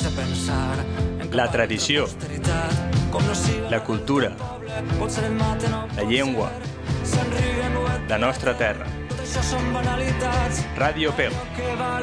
La tradició, la cultura, la llengua, la nostra terra. Ràdio Peu.